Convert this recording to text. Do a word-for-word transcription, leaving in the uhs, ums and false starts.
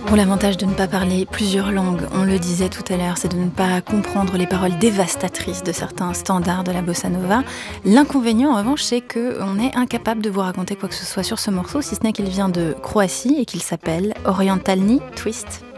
Bon, l'avantage de ne pas parler plusieurs langues, on le disait tout à l'heure, c'est de ne pas comprendre les paroles dévastatrices de certains standards de la bossa nova. L'inconvénient, en revanche, c'est qu'on est incapable de vous raconter quoi que ce soit sur ce morceau, si ce n'est qu'il vient de Croatie et qu'il s'appelle Orientalni Twist.